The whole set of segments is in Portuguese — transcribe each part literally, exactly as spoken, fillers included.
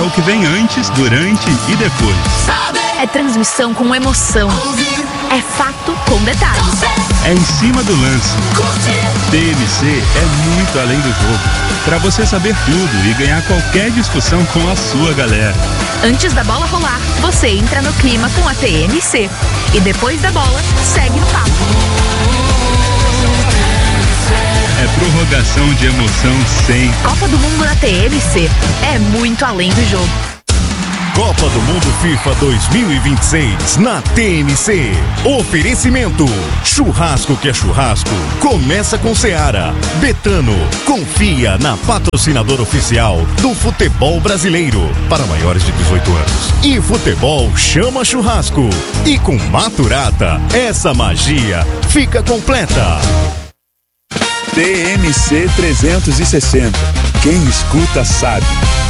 o que vem antes, durante e depois. É transmissão com emoção. É fato com detalhes. É em cima do lance. T M C é muito além do jogo. Para você saber tudo e ganhar qualquer discussão com a sua galera. Antes da bola rolar, você entra no clima com a T M C. E depois da bola, segue no papo. É prorrogação de emoção sem. Copa do Mundo na T M C. É muito além do jogo. Copa do Mundo FIFA dois mil e vinte e seis na T M C. Oferecimento: churrasco que é churrasco. Começa com Seara. Betano, confia na patrocinadora oficial do futebol brasileiro para maiores de dezoito anos. E futebol chama churrasco. E com Maturata, essa magia fica completa. T M C trezentos e sessenta. Quem escuta sabe.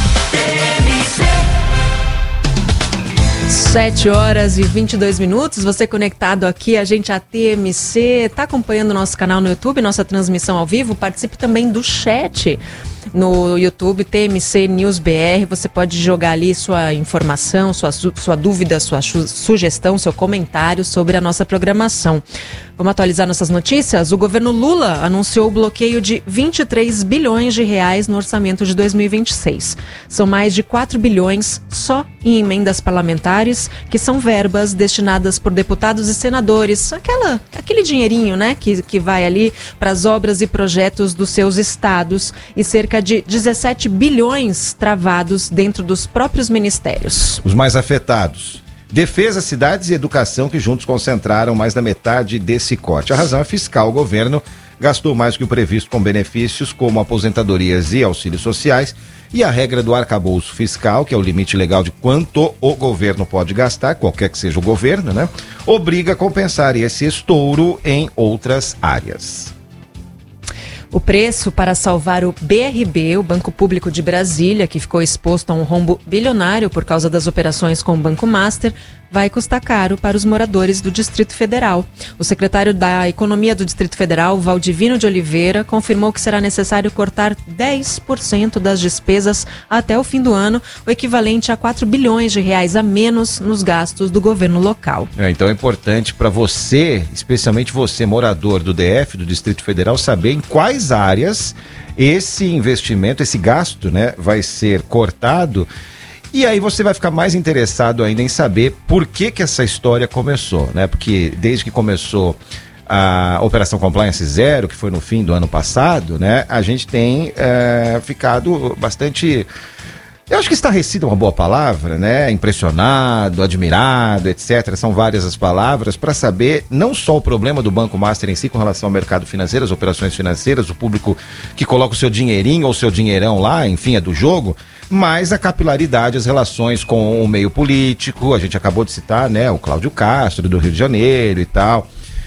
sete horas e vinte e dois minutos, você conectado aqui, a gente a T M C, está acompanhando o nosso canal no YouTube, nossa transmissão ao vivo, participe também do chat no YouTube, T M C News B R, você pode jogar ali sua informação, sua, sua dúvida, sua sugestão, seu comentário sobre a nossa programação. Vamos atualizar nossas notícias? O governo Lula anunciou o bloqueio de vinte e três bilhões de reais no orçamento de dois mil e vinte e seis. São mais de quatro bilhões só em emendas parlamentares, que são verbas destinadas por deputados e senadores, aquela, aquele dinheirinho, né, que, que vai ali para as obras e projetos dos seus estados, e cerca de dezessete bilhões travados dentro dos próprios ministérios. Os mais afetados: Defesa, Cidades e Educação, que juntos concentraram mais da metade desse corte. A razão é fiscal. O governo gastou mais do que o previsto com benefícios como aposentadorias e auxílios sociais, e a regra do arcabouço fiscal, que é o limite legal de quanto o governo pode gastar, qualquer que seja o governo, né, obriga a compensar esse estouro em outras áreas. O preço para salvar o B R B, o Banco Público de Brasília, que ficou exposto a um rombo bilionário por causa das operações com o Banco Master, vai custar caro para os moradores do Distrito Federal. O secretário da Economia do Distrito Federal, Valdivino de Oliveira, confirmou que será necessário cortar dez por cento das despesas até o fim do ano, o equivalente a quatro bilhões de reais a menos nos gastos do governo local. É, então é importante para você, especialmente você, morador do D F, do Distrito Federal, saber em quais áreas esse investimento, esse gasto, né, vai ser cortado. E aí você vai ficar mais interessado ainda em saber por que que essa história começou, né? Porque desde que começou a Operação Compliance Zero, que foi no fim do ano passado, né, a gente tem é, ficado bastante, eu acho que estarrecido é uma boa palavra, né? Impressionado, admirado, etcétera. São várias as palavras para saber não só o problema do Banco Master em si com relação ao mercado financeiro, as operações financeiras, o público que coloca o seu dinheirinho ou o seu dinheirão lá, enfim, é do jogo, mas a capilaridade, as relações com o meio político. A gente acabou de citar, né, o Cláudio Castro, do Rio de Janeiro e tal.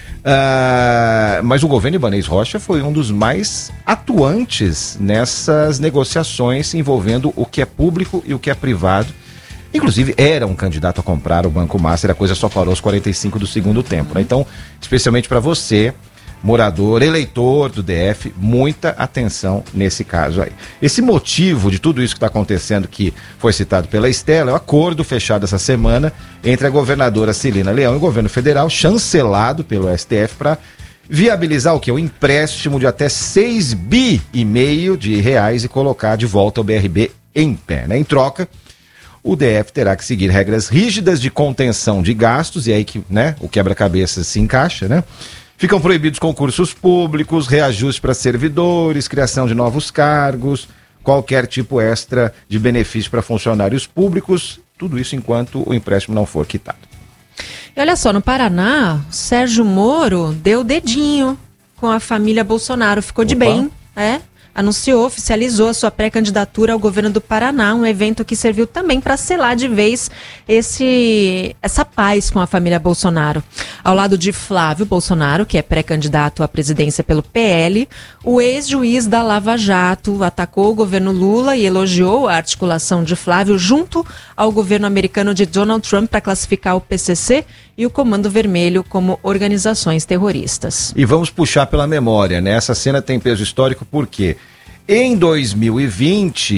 Uh, mas o governo Ibanez Rocha foi um dos mais atuantes nessas negociações envolvendo o que é público e o que é privado. Inclusive era um candidato a comprar o Banco Master, a coisa só parou aos quarenta e cinco do segundo tempo, né? Então, especialmente para você, morador, eleitor do D F, muita atenção nesse caso aí. Esse motivo de tudo isso que está acontecendo, que foi citado pela Estela, é o acordo fechado essa semana entre a governadora Celina Leão e o governo federal, chancelado pelo S T F, para viabilizar o que? O empréstimo de até seis bi e meio de reais e colocar de volta o B R B em pé, né? Em troca, o D F terá que seguir regras rígidas de contenção de gastos, e aí que, né, o quebra-cabeça se encaixa, né? Ficam proibidos concursos públicos, reajuste para servidores, criação de novos cargos, qualquer tipo extra de benefício para funcionários públicos, tudo isso enquanto o empréstimo não for quitado. E olha só, no Paraná, Sérgio Moro deu dedinho com a família Bolsonaro, ficou de Opa. bem, né? Anunciou, oficializou a sua pré-candidatura ao governo do Paraná, um evento que serviu também para selar de vez esse, essa paz com a família Bolsonaro. Ao lado de Flávio Bolsonaro, que é pré-candidato à presidência pelo P L, o ex-juiz da Lava Jato atacou o governo Lula e elogiou a articulação de Flávio junto ao governo americano de Donald Trump para classificar o P C C e o Comando Vermelho como organizações terroristas. E vamos puxar pela memória, né? Essa cena tem peso histórico porque em dois mil e vinte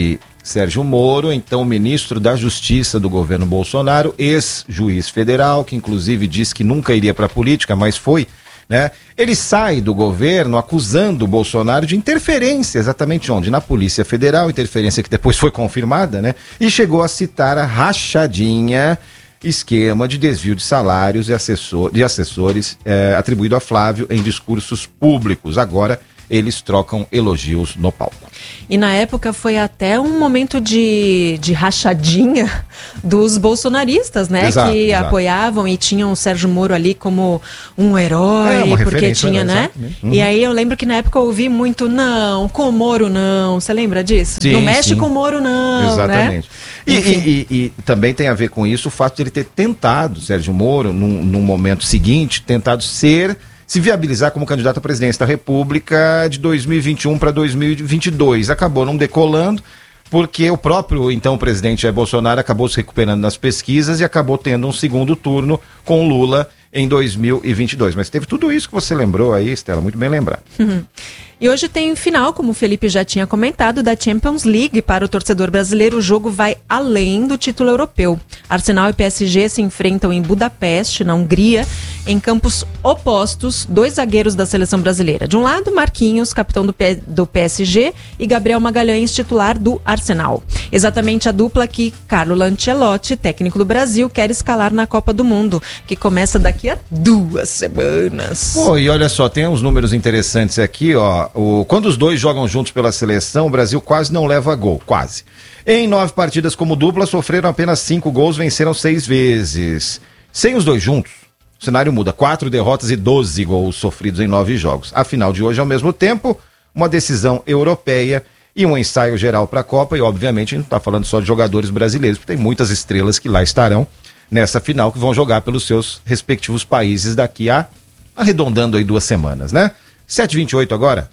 Sérgio Moro, então ministro da Justiça do governo Bolsonaro, ex-juiz federal, que inclusive disse que nunca iria para a política, mas foi, né? Ele sai do governo acusando o Bolsonaro de interferência, exatamente onde? Na Polícia Federal, interferência que depois foi confirmada, né? E chegou a citar a rachadinha, esquema de desvio de salários e assessor, de assessores eh, atribuído a Flávio em discursos públicos. Agora eles trocam elogios no palco. E na época foi até um momento de, de rachadinha dos bolsonaristas, né? Exato, que exato. apoiavam e tinham o Sérgio Moro ali como um herói, É, uma porque referência, tinha, né? né? Exatamente. Uhum. E aí eu lembro que na época eu ouvi muito, não, com o Moro não. Você lembra disso? Sim, não mexe sim. com o Moro não, Exatamente. né? E, Enfim. e, e, e também tem a ver com isso o fato de ele ter tentado, Sérgio Moro, num, num momento seguinte, tentado ser, se viabilizar como candidato à presidência da República de dois mil e vinte e um para dois mil e vinte e dois. Acabou não decolando, porque o próprio, então, presidente Jair Bolsonaro acabou se recuperando nas pesquisas e acabou tendo um segundo turno com Lula em dois mil e vinte e dois. Mas teve tudo isso que você lembrou aí, Estela, muito bem lembrado. Uhum. E hoje tem final, como o Felipe já tinha comentado, da Champions League. Para o torcedor brasileiro, o jogo vai além do título europeu. Arsenal e P S G se enfrentam em Budapeste, na Hungria, em campos opostos, dois zagueiros da seleção brasileira. De um lado, Marquinhos, capitão do, P- do P S G, e Gabriel Magalhães, titular do Arsenal. Exatamente a dupla que Carlo Ancelotti, técnico do Brasil, quer escalar na Copa do Mundo, que começa daqui a duas semanas. Pô, e olha só, tem uns números interessantes aqui, ó. O, quando os dois jogam juntos pela seleção, o Brasil quase não leva gol, quase. Em nove partidas como dupla, sofreram apenas cinco gols, venceram seis vezes. Sem os dois juntos, o cenário muda. Quatro derrotas e doze gols sofridos em nove jogos. A final de hoje, ao mesmo tempo, uma decisão europeia e um ensaio geral para a Copa. E, obviamente, a gente não está falando só de jogadores brasileiros, porque tem muitas estrelas que lá estarão nessa final, que vão jogar pelos seus respectivos países daqui a, arredondando aí duas semanas, né? sete e vinte e oito agora.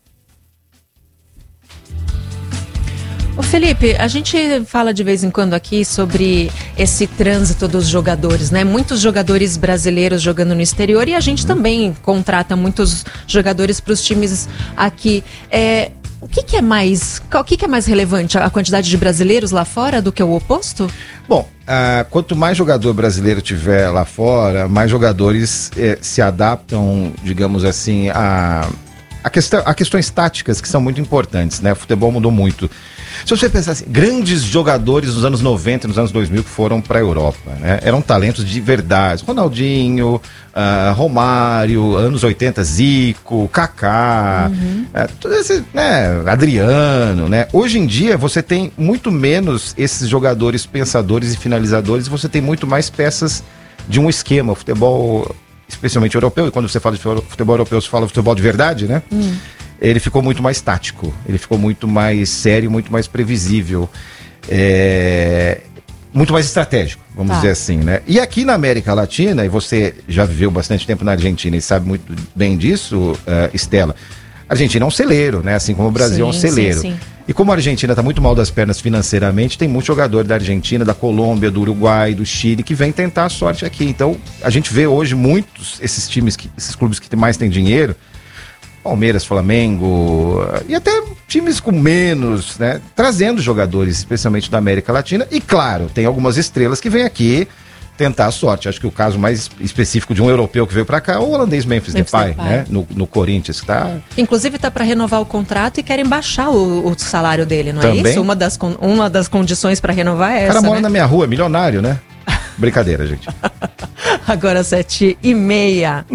Ô Felipe, a gente fala de vez em quando aqui sobre esse trânsito dos jogadores, né? Muitos jogadores brasileiros jogando no exterior e a gente também contrata muitos jogadores para os times aqui. É, o que, que é mais, o que, que é mais relevante, a quantidade de brasileiros lá fora do que o oposto? Bom, ah, quanto mais jogador brasileiro tiver lá fora, mais jogadores eh, se adaptam, digamos assim, a, a, questão, a questões táticas que são muito importantes, né? O futebol mudou muito. Se você pensar assim, grandes jogadores nos anos noventa e nos anos dois mil que foram para a Europa, né? Eram talentos de verdade. Ronaldinho, uh, Romário, anos oitenta, Zico, Kaká, uhum. uh, tudo esse, né? Adriano, né? Hoje em dia você tem muito menos esses jogadores pensadores e finalizadores e você tem muito mais peças de um esquema. O futebol, especialmente europeu, e quando você fala de futebol europeu, você fala futebol de verdade, né? Uhum. Ele ficou muito mais tático, ele ficou muito mais sério, muito mais previsível, é, muito mais estratégico, vamos tá. dizer assim, né? E aqui na América Latina, e você já viveu bastante tempo na Argentina e sabe muito bem disso, uh, Estela, a Argentina é um celeiro, né? Assim como o Brasil sim, é um celeiro. Sim, sim. E como a Argentina está muito mal das pernas financeiramente, tem muito jogador da Argentina, da Colômbia, do Uruguai, do Chile, que vem tentar a sorte aqui. Então, a gente vê hoje muitos, esses times, que, esses clubes que mais têm dinheiro, Palmeiras, Flamengo e até times com menos, né? Trazendo jogadores, especialmente da América Latina. E claro, tem algumas estrelas que vêm aqui tentar a sorte. Acho que o caso mais específico de um europeu que veio para cá é o holandês Memphis, Memphis Depay, Depay, né? No, no Corinthians, que tá... Inclusive está para renovar o contrato e querem baixar o, o salário dele, não Também? é isso? Uma das, uma das condições para renovar é essa, O cara mora né? na minha rua, milionário, né? Brincadeira, gente. Agora sete e meia.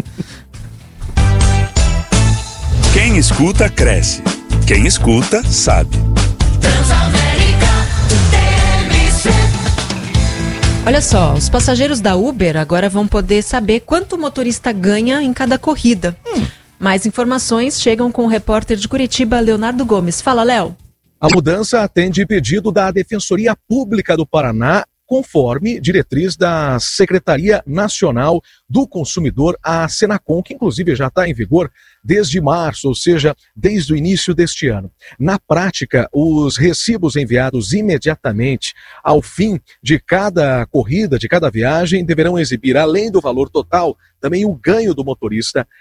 Quem escuta, cresce. Quem escuta, sabe. Olha só, os passageiros da Uber agora vão poder saber quanto o motorista ganha em cada corrida. Hum. Mais informações chegam com o repórter de Curitiba, Leonardo Gomes. Fala, Léo. A mudança atende pedido da Defensoria Pública do Paraná, conforme diretriz da Secretaria Nacional do Consumidor, a Senacom, que inclusive já está em vigor desde março, ou seja, desde o início deste ano. Na prática, os recibos enviados imediatamente ao fim de cada corrida, de cada viagem, deverão exibir, além do valor total, também o ganho do motorista a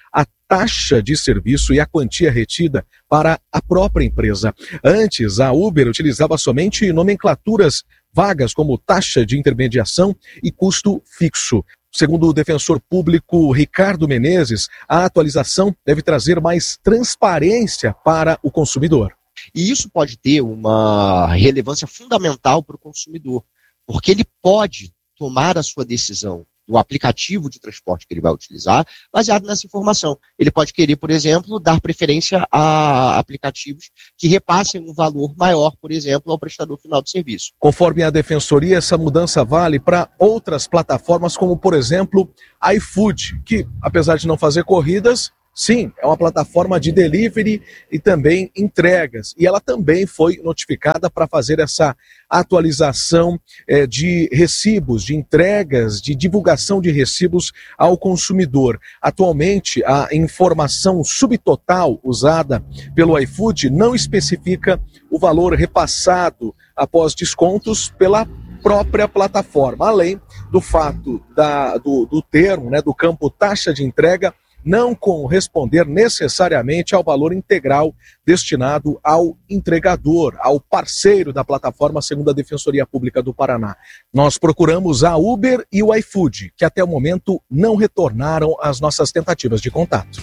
taxa de serviço e a quantia retida para a própria empresa. Antes, a Uber utilizava somente nomenclaturas vagas como taxa de intermediação e custo fixo. Segundo o defensor público Ricardo Menezes, a atualização deve trazer mais transparência para o consumidor. E isso pode ter uma relevância fundamental para o consumidor, porque ele pode tomar a sua decisão do aplicativo de transporte que ele vai utilizar, baseado nessa informação. Ele pode querer, por exemplo, dar preferência a aplicativos que repassem um valor maior, por exemplo, ao prestador final de serviço. Conforme a Defensoria, essa mudança vale para outras plataformas, como, por exemplo, iFood, que, apesar de não fazer corridas, sim, é uma plataforma de delivery e também entregas. E ela também foi notificada para fazer essa atualização eh, de recibos, de entregas, de divulgação de recibos ao consumidor. Atualmente, a informação subtotal usada pelo iFood não especifica o valor repassado após descontos pela própria plataforma, além do fato da, do, do termo, né, do campo taxa de entrega, não corresponder necessariamente ao valor integral destinado ao entregador, ao parceiro da plataforma, segundo a Defensoria Pública do Paraná. Nós procuramos a Uber e o iFood, que até o momento não retornaram às nossas tentativas de contato.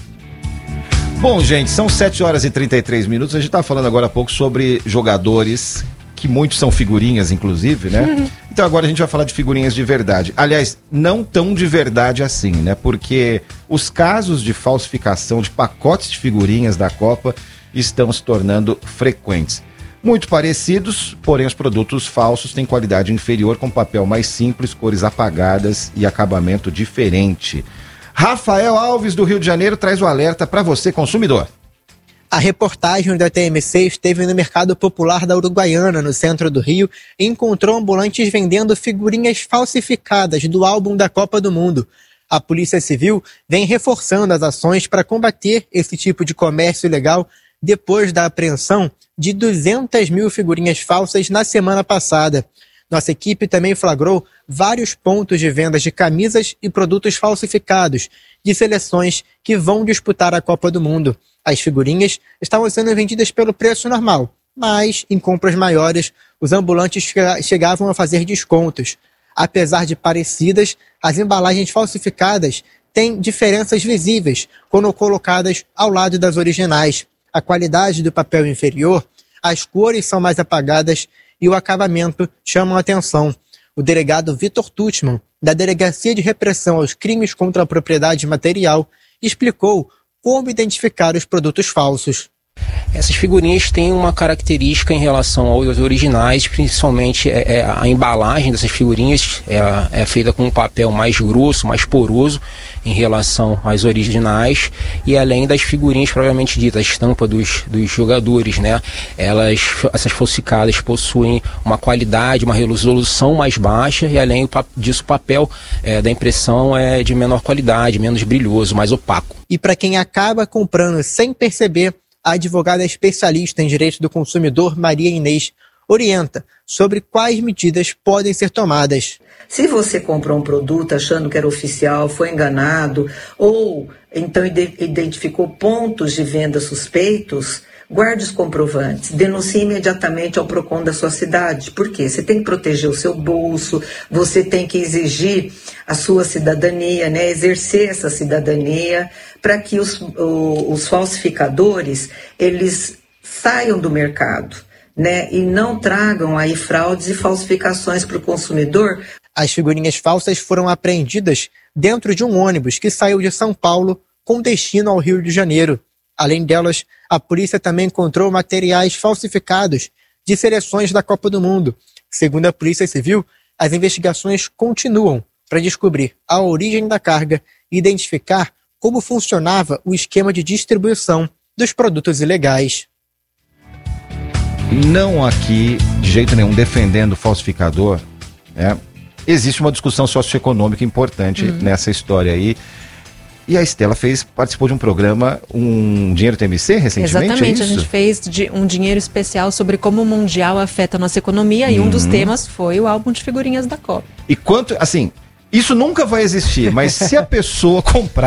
Bom, gente, são sete horas e trinta e três minutos. A gente está falando agora há pouco sobre jogadores, que muitos são figurinhas, inclusive, né? Uhum. Então agora a gente vai falar de figurinhas de verdade. Aliás, não tão de verdade assim, né? Porque os casos de falsificação de pacotes de figurinhas da Copa estão se tornando frequentes. Muito parecidos, porém os produtos falsos têm qualidade inferior, com papel mais simples, cores apagadas e acabamento diferente. Rafael Alves, do Rio de Janeiro, traz o alerta para você, consumidor. A reportagem da T M C esteve no Mercado Popular da Uruguaiana, no centro do Rio, e encontrou ambulantes vendendo figurinhas falsificadas do álbum da Copa do Mundo. A Polícia Civil vem reforçando as ações para combater esse tipo de comércio ilegal depois da apreensão de duzentas mil figurinhas falsas na semana passada. Nossa equipe também flagrou vários pontos de vendas de camisas e produtos falsificados de seleções que vão disputar a Copa do Mundo. As figurinhas estavam sendo vendidas pelo preço normal, mas em compras maiores, os ambulantes chegavam a fazer descontos. Apesar de parecidas, as embalagens falsificadas têm diferenças visíveis quando colocadas ao lado das originais. A qualidade do papel inferior, as cores são mais apagadas e o acabamento chama a atenção. O delegado Vitor Tuchman, da Delegacia de Repressão aos Crimes contra a Propriedade Material, explicou como identificar os produtos falsos. Essas figurinhas têm uma característica em relação aos originais, principalmente é, é, a embalagem dessas figurinhas é, é feita com um papel mais grosso, mais poroso em relação às originais, e além das figurinhas propriamente ditas, a estampa dos, dos jogadores, né? Elas, essas falsificadas possuem uma qualidade, uma resolução mais baixa, e além disso o papel é, da impressão é de menor qualidade, menos brilhoso, mais opaco. E para quem acaba comprando sem perceber, a advogada especialista em direito do consumidor, Maria Inês, orienta sobre quais medidas podem ser tomadas. Se você comprou um produto achando que era oficial, foi enganado, ou então identificou pontos de venda suspeitos, guarde os comprovantes, denuncie imediatamente ao PROCON da sua cidade. Por quê? Você tem que proteger o seu bolso, você tem que exigir a sua cidadania, né? Exercer essa cidadania, para que os, o, os falsificadores, eles saiam do mercado, né? E não tragam aí fraudes e falsificações para o consumidor. As figurinhas falsas foram apreendidas dentro de um ônibus que saiu de São Paulo com destino ao Rio de Janeiro. Além delas, a polícia também encontrou materiais falsificados de seleções da Copa do Mundo. Segundo a Polícia Civil, as investigações continuam para descobrir a origem da carga e identificar como funcionava o esquema de distribuição dos produtos ilegais. Não aqui, de jeito nenhum, defendendo o falsificador, né? Existe uma discussão socioeconômica importante uhum. nessa história aí. E a Estela fez, participou de um programa, um Dinheiro T M C, recentemente. Exatamente, é a gente fez de um dinheiro especial sobre como o Mundial afeta a nossa economia, uhum. e um dos temas foi o álbum de figurinhas da Copa. E quanto, assim, isso nunca vai existir, mas se a pessoa comprasse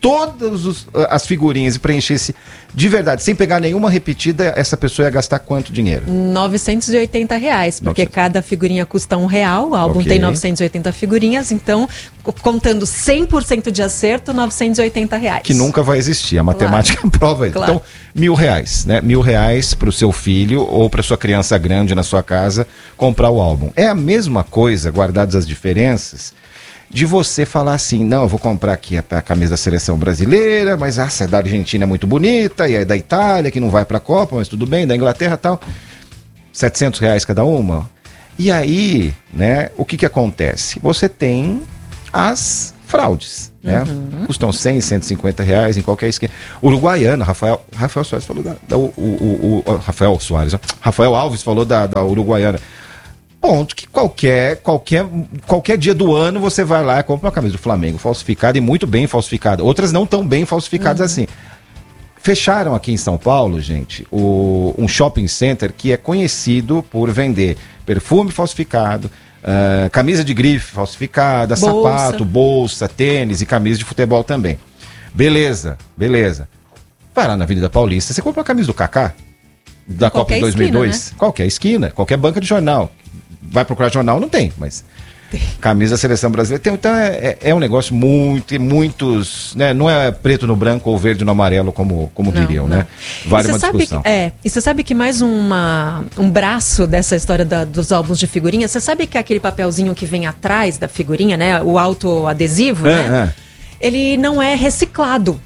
todas os, as figurinhas e preenchesse de verdade, sem pegar nenhuma repetida, essa pessoa ia gastar quanto dinheiro? novecentos e oitenta reais, porque novecentos. Cada figurinha custa um real, o álbum okay. tem novecentas e oitenta figurinhas, então, contando cem por cento de acerto, novecentos e oitenta reais. Que nunca vai existir, a matemática claro. prova isso. Claro. Então, mil reais, né? Mil reais para o seu filho ou para sua criança grande na sua casa comprar o álbum. É a mesma coisa, guardadas as diferenças, de você falar assim, não, eu vou comprar aqui a, a camisa da seleção brasileira, mas ah, essa da Argentina é muito bonita, e é da Itália, que não vai pra Copa, mas tudo bem, da Inglaterra e tal. setecentos reais cada uma. E aí, né, o que que acontece? Você tem as fraudes, né? Uhum. Custam cem, cento e cinquenta reais em qualquer esquema. Uruguaiana, Rafael, Rafael Soares falou da, da o, o, o, o, Rafael Soares, ó, Rafael Alves falou da, da Uruguaiana. Ponto que qualquer, qualquer, qualquer dia do ano você vai lá e compra uma camisa do Flamengo falsificada e muito bem falsificada. Outras não tão bem falsificadas uhum. assim. Fecharam aqui em São Paulo, gente, o, um shopping center que é conhecido por vender perfume falsificado, uh, camisa de grife falsificada, bolsa. sapato, bolsa, tênis e camisa de futebol também. Beleza, beleza. Vai lá na Avenida Paulista, você compra uma camisa do Kaká, da Copa de dois mil e dois, esquina, né? Qualquer esquina, qualquer banca de jornal. Vai procurar jornal, não tem, mas camisa da seleção brasileira tem, então é, é um negócio muito, muitos, né, não é preto no branco ou verde no amarelo como, como não, diriam, não. né? Vale uma discussão. Que, é, e você sabe que mais uma, um braço dessa história da, dos álbuns de figurinha, você sabe que aquele papelzinho que vem atrás da figurinha, né, o autoadesivo, é, né, é. ele não é reciclado,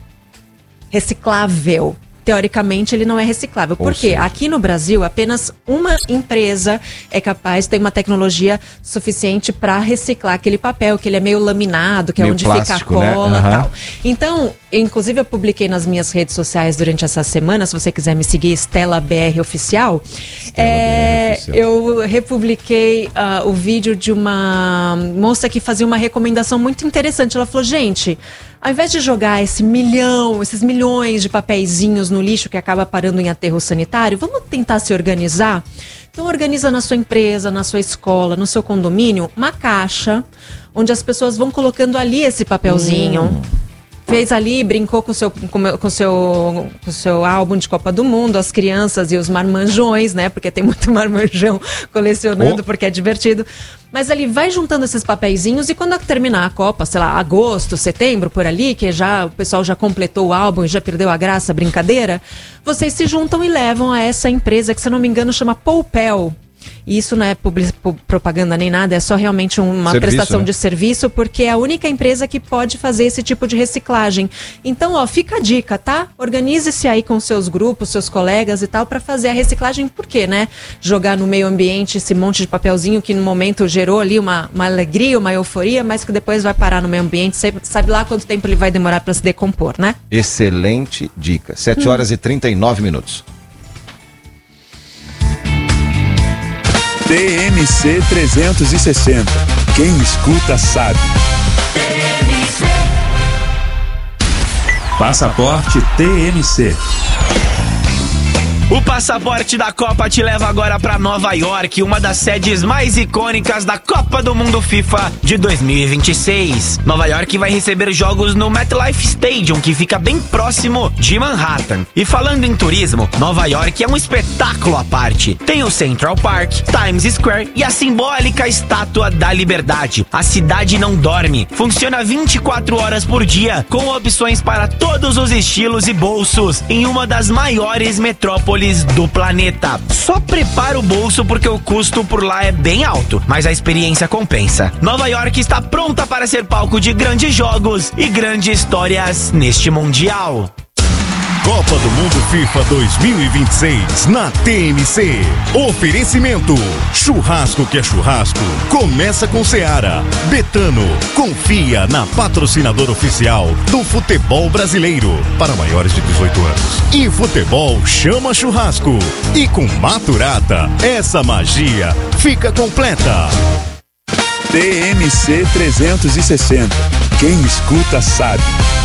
reciclável. Teoricamente, ele não é reciclável. Por quê? Aqui no Brasil, apenas uma empresa é capaz, tem uma tecnologia suficiente para reciclar aquele papel, que ele é meio laminado, que meio é onde plástico, fica a cola e né? uhum. tal. Então, inclusive eu publiquei nas minhas redes sociais durante essa semana, se você quiser me seguir, Estela B R Oficial, Estela é, B R Oficial. Eu republiquei uh, o vídeo de uma moça que fazia uma recomendação muito interessante. Ela falou, gente, ao invés de jogar esse milhão, esses milhões de papeizinhos no lixo que acaba parando em aterro sanitário, vamos tentar se organizar? Então organiza na sua empresa, na sua escola, no seu condomínio, uma caixa onde as pessoas vão colocando ali esse papelzinho. Hum. Fez ali, brincou com o seu, com, com seu, com seu álbum de Copa do Mundo, as crianças e os marmanjões, né? Porque tem muito marmanjão colecionando, oh. porque é divertido. Mas ali vai juntando esses papeizinhos e quando terminar a Copa, sei lá, agosto, setembro, por ali, que já o pessoal já completou o álbum e já perdeu a graça, a brincadeira, vocês se juntam e levam a essa empresa que, se eu não me engano, chama Poupel. E isso não é public, propaganda nem nada, é só realmente uma serviço, prestação né? de serviço, porque é a única empresa que pode fazer esse tipo de reciclagem. Então, ó, fica a dica, tá? Organize-se aí com seus grupos, seus colegas e tal, para fazer a reciclagem. Por quê, né? Jogar no meio ambiente esse monte de papelzinho que no momento gerou ali uma, uma alegria, uma euforia, mas que depois vai parar no meio ambiente. Você sabe lá quanto tempo ele vai demorar para se decompor, né? Excelente dica. sete horas hum. e trinta e nove minutos. T M C trezentos e sessenta. Quem escuta sabe. Passaporte T M C. O passaporte da Copa te leva agora para Nova York, uma das sedes mais icônicas da Copa do Mundo FIFA de dois mil e vinte e seis. Nova York vai receber jogos no MetLife Stadium, que fica bem próximo de Manhattan. E falando em turismo, Nova York é um espetáculo à parte. Tem o Central Park, Times Square e a simbólica Estátua da Liberdade. A cidade não dorme, funciona vinte e quatro horas por dia, com opções para todos os estilos e bolsos, em uma das maiores metrópoles do planeta. Só prepara o bolso porque o custo por lá é bem alto, mas a experiência compensa. Nova York está pronta para ser palco de grandes jogos e grandes histórias neste Mundial. Copa do Mundo FIFA dois mil e vinte e seis na T M C. Oferecimento: churrasco que é churrasco. Começa com Seara. Betano. Confia na patrocinadora oficial do futebol brasileiro para maiores de dezoito anos. E futebol chama churrasco. E com Maturata, essa magia fica completa. T M C trezentos e sessenta. Quem escuta sabe.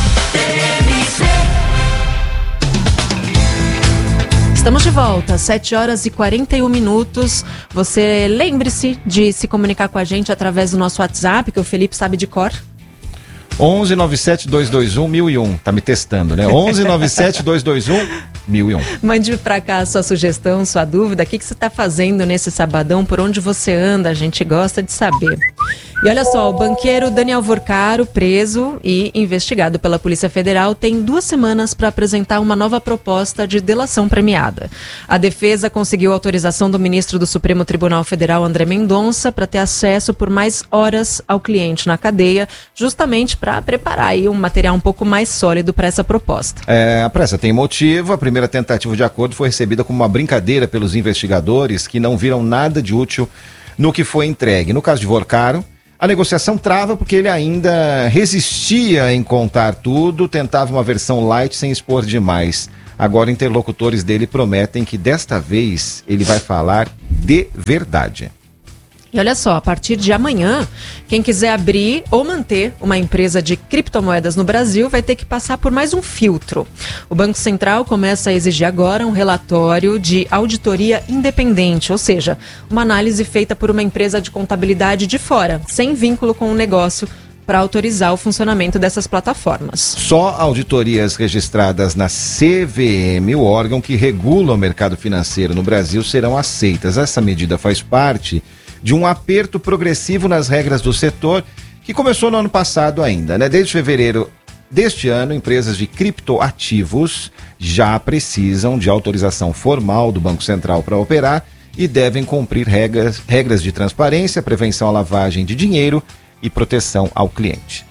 Estamos de volta, sete horas e quarenta e um minutos. Você lembre-se de se comunicar com a gente através do nosso WhatsApp, que o Felipe sabe de cor. onze nove sete dois dois um mil e um. Tá me testando, né? onze nove sete dois dois um mil e um. Mande pra cá a sua sugestão, sua dúvida. O que, que você tá fazendo nesse sabadão? Por onde você anda? A gente gosta de saber. E olha só, o banqueiro Daniel Vorcaro, preso e investigado pela Polícia Federal, tem duas semanas para apresentar uma nova proposta de delação premiada. A defesa conseguiu autorização do ministro do Supremo Tribunal Federal, André Mendonça, para ter acesso por mais horas ao cliente na cadeia, justamente para preparar aí um material um pouco mais sólido para essa proposta. É, a pressa tem motivo. A primeira tentativa de acordo foi recebida como uma brincadeira pelos investigadores, que não viram nada de útil no que foi entregue. No caso de Vorcaro, a negociação trava porque ele ainda resistia em contar tudo, tentava uma versão light sem expor demais. Agora, interlocutores dele prometem que desta vez ele vai falar de verdade. E olha só, a partir de amanhã, quem quiser abrir ou manter uma empresa de criptomoedas no Brasil vai ter que passar por mais um filtro. O Banco Central começa a exigir agora um relatório de auditoria independente, ou seja, uma análise feita por uma empresa de contabilidade de fora, sem vínculo com o negócio, para autorizar o funcionamento dessas plataformas. Só auditorias registradas na C V M, o órgão que regula o mercado financeiro no Brasil, serão aceitas. Essa medida faz parte de um aperto progressivo nas regras do setor, que começou no ano passado ainda, né? Desde fevereiro deste ano, empresas de criptoativos já precisam de autorização formal do Banco Central para operar e devem cumprir regras, regras de transparência, prevenção à lavagem de dinheiro e proteção ao cliente.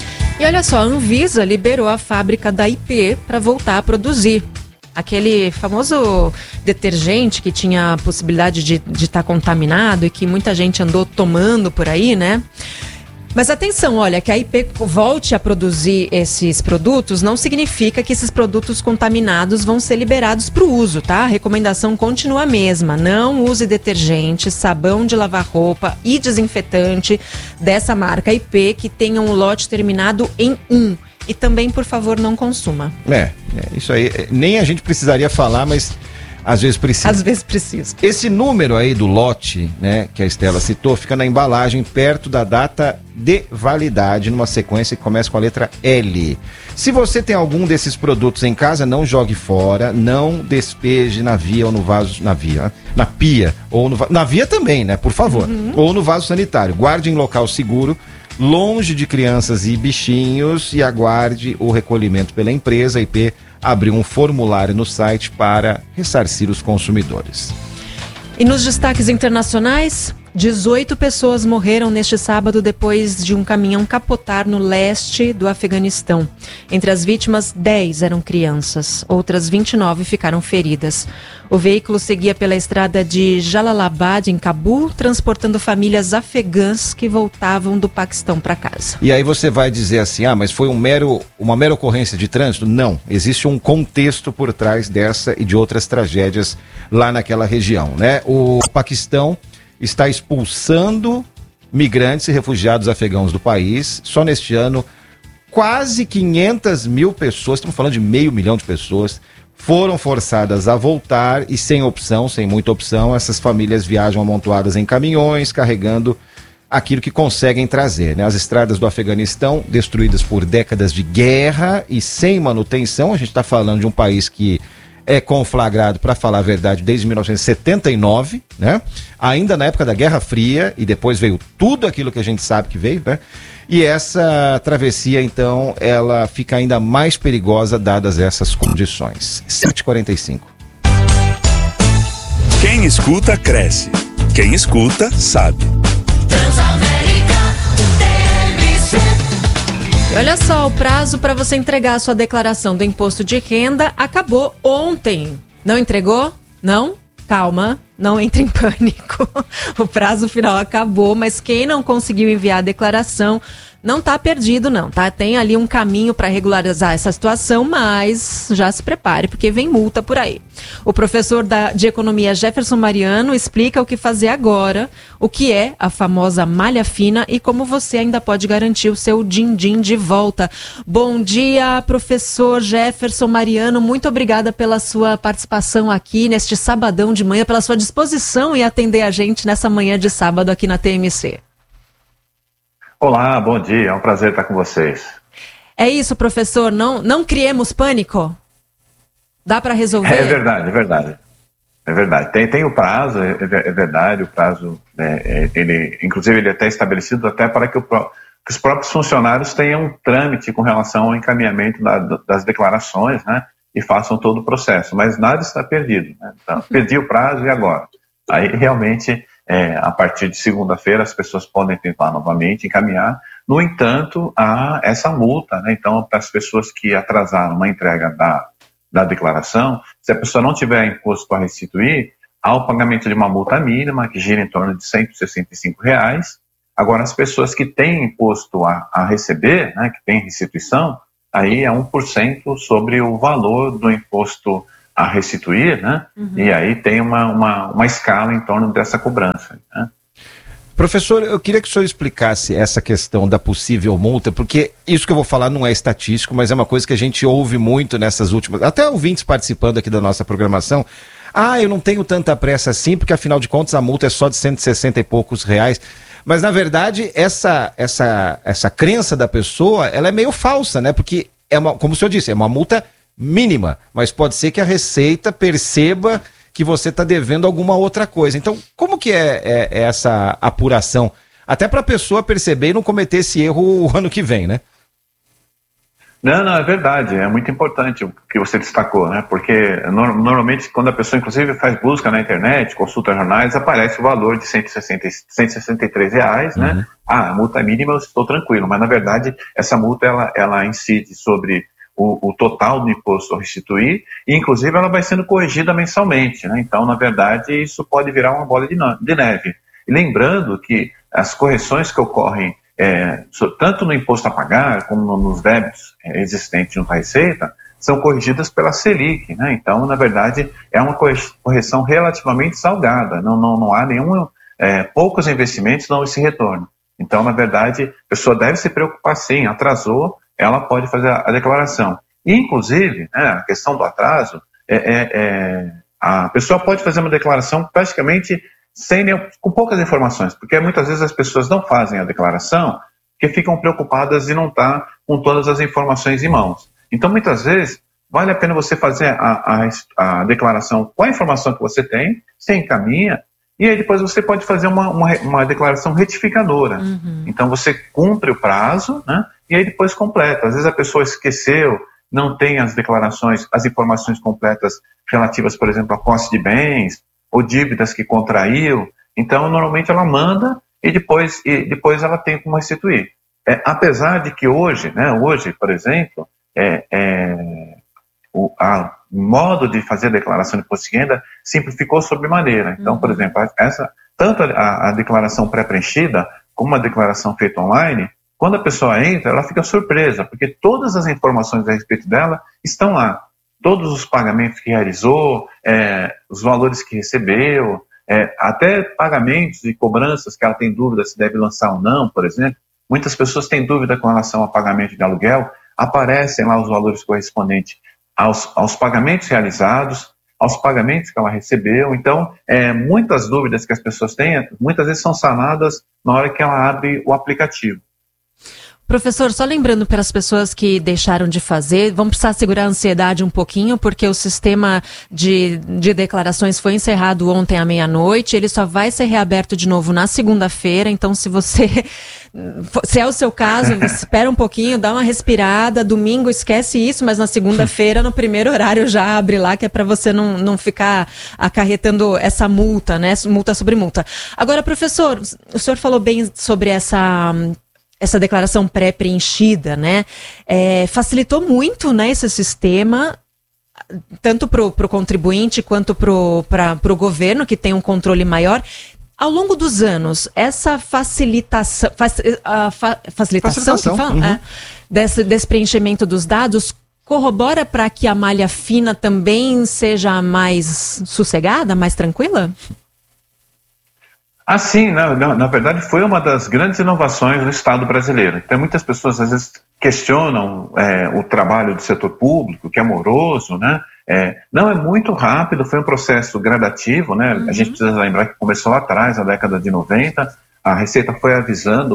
E olha só, a Anvisa liberou a fábrica da I P para voltar a produzir. Aquele famoso detergente que tinha a possibilidade de estar contaminado e que muita gente andou tomando por aí, né? Mas atenção, olha, que a I P volte a produzir esses produtos não significa que esses produtos contaminados vão ser liberados para o uso, tá? A recomendação continua a mesma. Não use detergente, sabão de lavar roupa e desinfetante dessa marca I P que tenham um lote terminado em um. E também, por favor, não consuma. É, é, isso aí, nem a gente precisaria falar, mas às vezes precisa. Às vezes precisa. Esse número aí do lote, né, que a Estela citou, fica na embalagem perto da data de validade, numa sequência que começa com a letra L. Se você tem algum desses produtos em casa, não jogue fora, não despeje na via ou no vaso, na via, na pia, ou no, na via também, né, por favor, uhum. ou no vaso sanitário. Guarde em local seguro, longe de crianças e bichinhos, e aguarde o recolhimento pela empresa. A I P abriu um formulário no site para ressarcir os consumidores. E nos destaques internacionais, dezoito pessoas morreram neste sábado depois de um caminhão capotar no leste do Afeganistão. Entre as vítimas, dez eram crianças, outras vinte e nove ficaram feridas. O veículo seguia pela estrada de Jalalabad, em Cabul, transportando famílias afegãs que voltavam do Paquistão para casa. E aí você vai dizer assim, ah, mas foi um mero, uma mera ocorrência de trânsito? Não, existe um contexto por trás dessa e de outras tragédias lá naquela região, né? O Paquistão está expulsando migrantes e refugiados afegãos do país. Só neste ano, quase quinhentas mil pessoas, estamos falando de meio milhão de pessoas, foram forçadas a voltar e sem opção, sem muita opção, essas famílias viajam amontoadas em caminhões, carregando aquilo que conseguem trazer, né? As estradas do Afeganistão, destruídas por décadas de guerra e sem manutenção. A gente está falando de um país que é conflagrado, para falar a verdade, desde mil novecentos e setenta e nove, né? Ainda na época da Guerra Fria, e depois veio tudo aquilo que a gente sabe que veio, né? E essa travessia, então, ela fica ainda mais perigosa dadas essas condições. sete e quarenta e cinco. Quem escuta, cresce. Quem escuta, sabe. E olha só, o prazo para você entregar a sua declaração do imposto de renda acabou ontem. Não entregou? Não? Calma, não entre em pânico. O prazo final acabou, mas quem não conseguiu enviar a declaração não está perdido não, tá? Tem ali um caminho para regularizar essa situação, mas já se prepare, porque vem multa por aí. O professor da, de economia Jefferson Mariano explica o que fazer agora, o que é a famosa malha fina e como você ainda pode garantir o seu din-din de volta. Bom dia, professor Jefferson Mariano, muito obrigada pela sua participação aqui neste sabadão de manhã, pela sua disposição em atender a gente nessa manhã de sábado aqui na T M C. Olá, bom dia, é um prazer estar com vocês. É isso, professor, não, não criemos pânico? Dá para resolver? É verdade, é verdade. É verdade, tem, tem o prazo, é, é verdade, o prazo, é, ele, inclusive ele é até estabelecido até para que, o, que os próprios funcionários tenham um trâmite com relação ao encaminhamento da, das declarações, né, e façam todo o processo, mas nada está perdido, né? Então, perdi o prazo e agora? Aí realmente, é, a partir de segunda-feira as pessoas podem tentar novamente encaminhar, no entanto, há essa multa, né? Então para as pessoas que atrasaram uma entrega da da declaração, se a pessoa não tiver imposto a restituir, há o pagamento de uma multa mínima, que gira em torno de cento e sessenta e cinco reais. Agora, as pessoas que têm imposto a, a receber, né, que têm restituição, aí é um por cento sobre o valor do imposto a restituir, né? Uhum. E aí tem uma, uma, uma escala em torno dessa cobrança, né? Professor, eu queria que o senhor explicasse essa questão da possível multa, porque isso que eu vou falar não é estatístico, mas é uma coisa que a gente ouve muito nessas últimas, até ouvintes participando aqui da nossa programação. Ah, eu não tenho tanta pressa assim, porque afinal de contas a multa é só de cento e sessenta e poucos reais. Mas na verdade essa, essa, essa crença da pessoa, ela é meio falsa, né? Porque, é uma, como o senhor disse, é uma multa mínima, mas pode ser que a Receita perceba que você está devendo alguma outra coisa. Então, como que é, é, é essa apuração? Até para a pessoa perceber e não cometer esse erro o ano que vem, né? Não, não, é verdade. É muito importante o que você destacou, né? Porque no, normalmente quando a pessoa, inclusive, faz busca na internet, consulta jornais, aparece o valor de cento e sessenta, cento e sessenta e três reais, uhum. né? Ah, a multa mínima, eu estou tranquilo. Mas, na verdade, essa multa, ela, ela incide sobre O, o total do imposto a restituir, e inclusive ela vai sendo corrigida mensalmente, né? Então, na verdade, isso pode virar uma bola de, no, de neve. E lembrando que as correções que ocorrem é, tanto no imposto a pagar, como no, nos débitos é, existentes junto à Receita, são corrigidas pela Selic, né? Então, na verdade, é uma correção relativamente salgada, não, não, não há nenhum, é, poucos investimentos dão esse retorno. Então, na verdade, a pessoa deve se preocupar sim, atrasou, ela pode fazer a declaração. E, inclusive, né, a questão do atraso, é, é, é, a pessoa pode fazer uma declaração praticamente sem nenhum, com poucas informações, porque muitas vezes as pessoas não fazem a declaração porque ficam preocupadas em não estar com todas as informações em mãos. Então, muitas vezes, vale a pena você fazer a, a, a declaração com a informação que você tem, você encaminha, e aí depois você pode fazer uma, uma, uma declaração retificadora. Uhum. Então, você cumpre o prazo, né? E aí depois completa. Às vezes a pessoa esqueceu, não tem as declarações, as informações completas relativas, por exemplo, a posse de bens ou dívidas que contraiu. Então, normalmente ela manda e depois, e depois ela tem como restituir. É, apesar de que hoje, né, hoje, por exemplo, é, é, o a, modo de fazer a declaração de imposto de renda simplificou sobremaneira. Então, uhum. por exemplo, essa, tanto a, a declaração pré-preenchida como a declaração feita online, quando a pessoa entra, ela fica surpresa, porque todas as informações a respeito dela estão lá. Todos os pagamentos que realizou, é, os valores que recebeu, é, até pagamentos e cobranças que ela tem dúvida se deve lançar ou não, por exemplo. Muitas pessoas têm dúvida com relação ao pagamento de aluguel, aparecem lá os valores correspondentes aos, aos pagamentos realizados, aos pagamentos que ela recebeu. Então, é, muitas dúvidas que as pessoas têm, muitas vezes são sanadas na hora que ela abre o aplicativo. Professor, só lembrando para as pessoas que deixaram de fazer, vamos precisar segurar a ansiedade um pouquinho, porque o sistema de, de declarações foi encerrado ontem à meia-noite, ele só vai ser reaberto de novo na segunda-feira, então se você, se é o seu caso, espera um pouquinho, dá uma respirada, domingo esquece isso, mas na segunda-feira, no primeiro horário já abre lá, que é para você não, não ficar acarretando essa multa, né, multa sobre multa. Agora, professor, o senhor falou bem sobre essa... essa declaração pré-preenchida, né, é, facilitou muito, né, esse sistema, tanto para o contribuinte quanto para o governo, que tem um controle maior. Ao longo dos anos, essa facilitação, fac, a fa, facilitação, facilitação. Que fala, uhum. é, desse, desse preenchimento dos dados, corrobora para que a malha fina também seja mais sossegada, mais tranquila? Ah, sim, na, na, na verdade foi uma das grandes inovações do Estado brasileiro. Então, muitas pessoas às vezes questionam é, o trabalho do setor público, que é moroso, né? É, não, é muito rápido, foi um processo gradativo, né? Uhum. A gente precisa lembrar que começou lá atrás, na década de noventa, a Receita foi avisando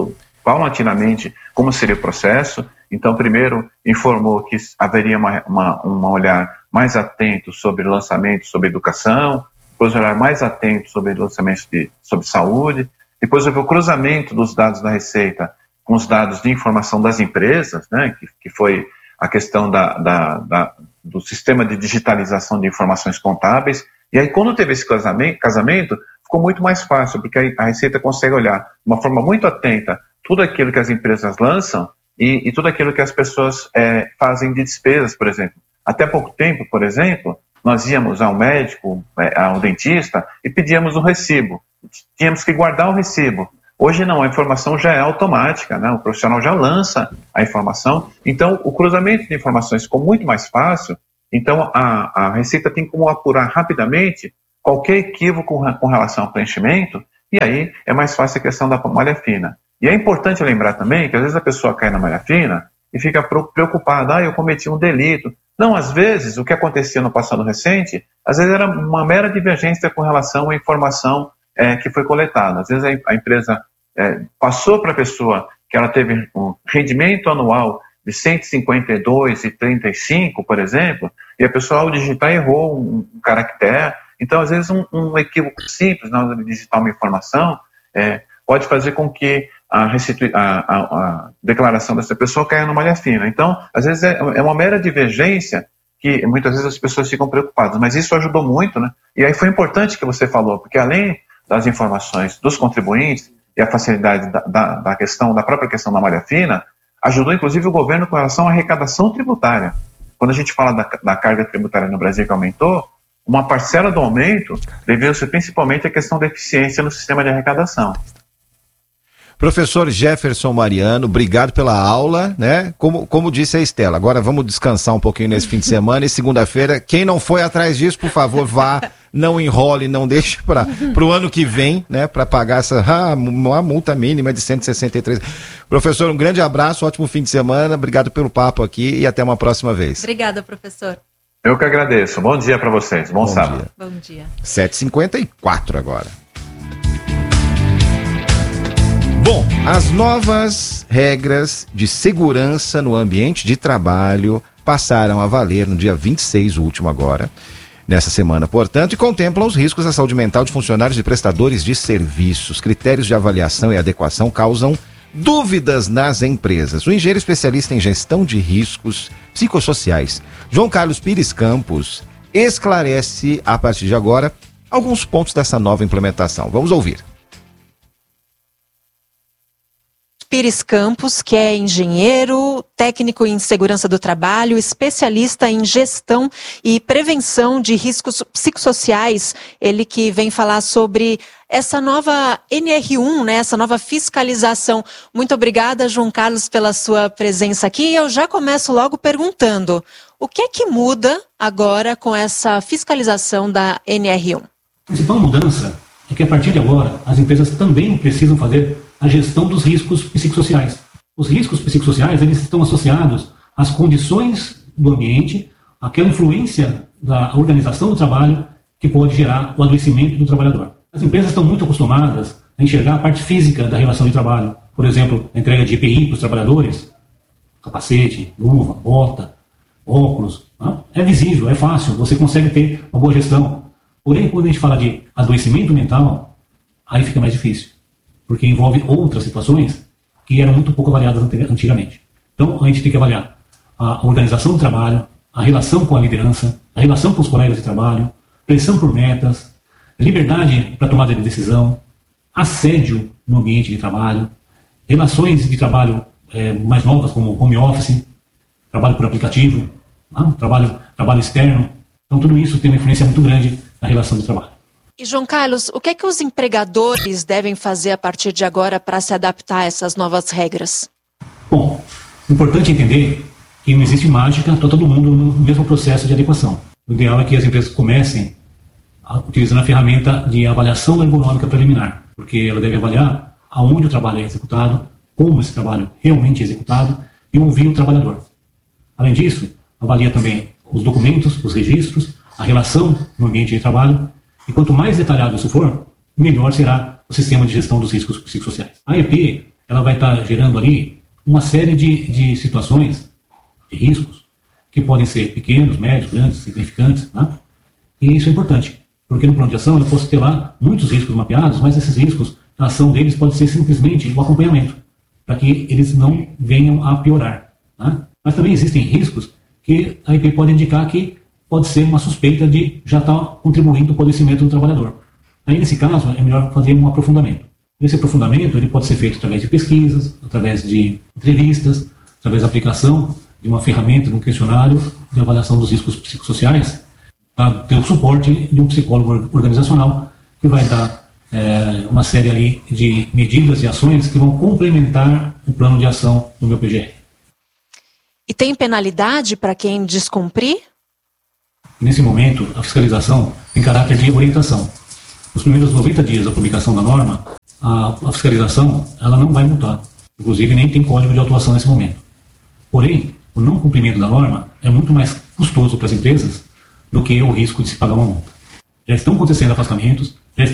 paulatinamente como seria o processo. Então, primeiro, informou que haveria uma, uma, um olhar mais atento sobre lançamento, sobre educação, depois um olhar mais atento sobre lançamentos de, sobre saúde, depois houve o cruzamento dos dados da Receita com os dados de informação das empresas, né, que, que foi a questão da, da, da, do sistema de digitalização de informações contábeis. E aí, quando teve esse casamento, casamento ficou muito mais fácil, porque a Receita consegue olhar de uma forma muito atenta tudo aquilo que as empresas lançam e, e tudo aquilo que as pessoas é, fazem de despesas, por exemplo. Até pouco tempo, por exemplo, nós íamos ao médico, ao dentista e pedíamos um recibo. Tínhamos que guardar o recibo. Hoje não, a informação já é automática, né? O profissional já lança a informação. Então, o cruzamento de informações ficou muito mais fácil. Então, a, a Receita tem como apurar rapidamente qualquer equívoco com relação ao preenchimento, e aí é mais fácil a questão da malha fina. E é importante lembrar também que às vezes a pessoa cai na malha fina e fica preocupada, ah, eu cometi um delito. Não, às vezes, o que acontecia no passado recente, às vezes era uma mera divergência com relação à informação é, que foi coletada. Às vezes a, a empresa é, passou para a pessoa que ela teve um rendimento anual de cento e cinquenta e dois vírgula trinta e cinco, por exemplo, e a pessoa ao digitar errou um, um caractere. Então, às vezes, um, um equívoco simples na hora de digitar uma informação é, pode fazer com que a, restitui- a, a, a declaração dessa pessoa caia numa malha fina. Então, às vezes, é, é uma mera divergência que muitas vezes as pessoas ficam preocupadas, mas isso ajudou muito, né? E aí foi importante que você falou, porque além das informações dos contribuintes e a facilidade da, da, da questão, da própria questão da malha fina, ajudou inclusive o governo com relação à arrecadação tributária. Quando a gente fala da, da carga tributária no Brasil que aumentou, uma parcela do aumento deveu-se principalmente à questão da eficiência no sistema de arrecadação. Professor Jefferson Mariano, obrigado pela aula, né? Como, como disse a Estela, agora vamos descansar um pouquinho nesse fim de semana e segunda-feira, quem não foi atrás disso, por favor, vá, não enrole, não deixe para o ano que vem, né? Para pagar essa ah, uma multa mínima de cento e sessenta e três. Professor, um grande abraço, ótimo fim de semana, obrigado pelo papo aqui e até uma próxima vez. Obrigada, professor. Eu que agradeço. Bom dia para vocês. Bom, Bom sábado. Dia. Bom dia. sete e cinquenta e quatro agora. Bom, as novas regras de segurança no ambiente de trabalho passaram a valer no dia vinte e seis, o último agora, nessa semana, portanto, e contemplam os riscos à saúde mental de funcionários e prestadores de serviços. Critérios de avaliação e adequação causam dúvidas nas empresas. O engenheiro especialista em gestão de riscos psicossociais, João Carlos Pires Campos, esclarece, a partir de agora, alguns pontos dessa nova implementação. Vamos ouvir. Pires Campos, que é engenheiro, técnico em segurança do trabalho, especialista em gestão e prevenção de riscos psicossociais. Ele que vem falar sobre essa nova N R um, né, essa nova fiscalização. Muito obrigada, João Carlos, pela sua presença aqui. Eu já começo logo perguntando, o que é que muda agora com essa fiscalização da N R um? A principal mudança é que a partir de agora as empresas também precisam fazer a gestão dos riscos psicossociais. Os riscos psicossociais, eles estão associados às condições do ambiente, àquela influência da organização do trabalho que pode gerar o adoecimento do trabalhador. As empresas estão muito acostumadas a enxergar a parte física da relação de trabalho. Por exemplo, a entrega de E P I para os trabalhadores, capacete, luva, bota, óculos. Né? É visível, é fácil, você consegue ter uma boa gestão. Porém, quando a gente fala de adoecimento mental, aí fica mais difícil, porque envolve outras situações que eram muito pouco avaliadas antigamente. Então, a gente tem que avaliar a organização do trabalho, a relação com a liderança, a relação com os colegas de trabalho, pressão por metas, liberdade para tomada de decisão, assédio no ambiente de trabalho, relações de trabalho é, mais novas, como home office, trabalho por aplicativo, né? trabalho, trabalho externo. Então, tudo isso tem uma influência muito grande na relação de trabalho. E, João Carlos, o que é que os empregadores devem fazer a partir de agora para se adaptar a essas novas regras? Bom, importante entender que não existe mágica, está todo mundo no mesmo processo de adequação. O ideal é que as empresas comecem utilizando a ferramenta de avaliação ergonômica preliminar, porque ela deve avaliar aonde o trabalho é executado, como esse trabalho realmente é executado e ouvir o trabalhador. Além disso, avalia também os documentos, os registros, a relação no ambiente de trabalho, e quanto mais detalhado isso for, melhor será o sistema de gestão dos riscos psicossociais. A E P ela vai estar gerando ali uma série de, de situações, de riscos, que podem ser pequenos, médios, grandes, significantes, né? E isso é importante, porque no plano de ação eu posso ter lá muitos riscos mapeados, mas esses riscos, a ação deles pode ser simplesmente o acompanhamento, para que eles não venham a piorar, né? Mas também existem riscos que a I P pode indicar que pode ser uma suspeita de já estar contribuindo para o adoecimento do trabalhador. Aí, nesse caso, é melhor fazer um aprofundamento. Esse aprofundamento ele pode ser feito através de pesquisas, através de entrevistas, através da aplicação de uma ferramenta, de um questionário de avaliação dos riscos psicossociais, para ter o suporte de um psicólogo organizacional que vai dar é, uma série ali de medidas e ações que vão complementar o plano de ação do meu P G R. E tem penalidade para quem descumprir? Nesse momento, a fiscalização tem caráter de orientação. Nos primeiros noventa dias da publicação da norma, a, a fiscalização ela não vai multar. Inclusive, nem tem código de autuação nesse momento. Porém, o não cumprimento da norma é muito mais custoso para as empresas do que o risco de se pagar uma multa. Já estão acontecendo afastamentos,